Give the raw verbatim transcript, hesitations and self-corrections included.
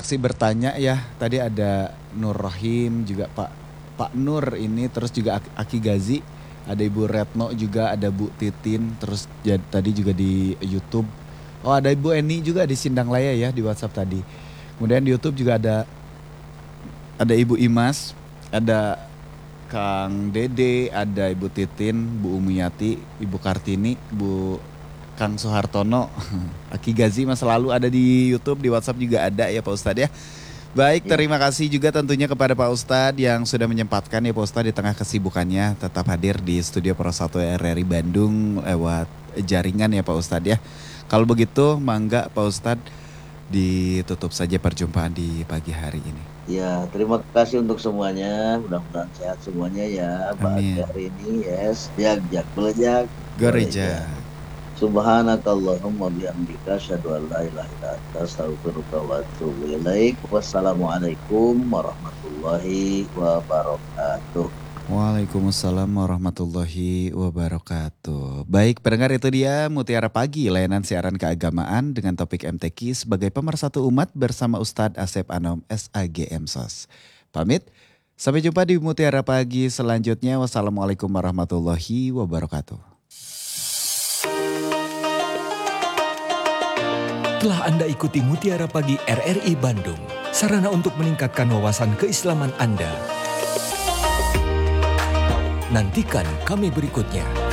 saksi bertanya ya. Tadi ada Nur Rahim juga Pak Pak Nur ini, terus juga Aki Gazi, ada Ibu Retno juga, ada Bu Titin, terus ya, tadi juga di YouTube. Oh ada Ibu Eni juga di Sindang Laya ya di WhatsApp tadi. Kemudian di YouTube juga ada ada Ibu Imas, ada Kang Dede, ada Ibu Titin, Bu Umiyati, Ibu Kartini, Bu Kang Soehartono, Aki Gazi masa lalu ada di YouTube, di WhatsApp juga ada ya Pak Ustadz ya. Baik, Ya. terima kasih juga tentunya kepada Pak Ustadz yang sudah menyempatkan ya Pak Ustadz di tengah kesibukannya tetap hadir di studio Pro satu R R I Bandung lewat jaringan ya Pak Ustadz ya. Kalau begitu mangga Pak Ustadz ditutup saja perjumpaan di pagi hari ini. Ya, terima kasih untuk semuanya. Mudah-mudahan sehat semuanya ya. Pagi Amin. hari ini yes, jak jak belejak. Gereja. Subhanakallahumma bihamdika asyhadu an la ilaha illa anta astaghfiruka wa atubu ilaik. Wassalamualaikum warahmatullahi wabarakatuh. Waalaikumsalam warahmatullahi wabarakatuh. Baik, pendengar, itu dia Mutiara Pagi, layanan siaran keagamaan dengan topik M T Q sebagai pemersatu umat bersama Ustadz Asep Anom S A G M S O S. Pamit, sampai jumpa di Mutiara Pagi selanjutnya. Wassalamualaikum warahmatullahi wabarakatuh. Telah Anda ikuti Mutiara Pagi R R I Bandung, sarana untuk meningkatkan wawasan keislaman Anda. Nantikan kami berikutnya.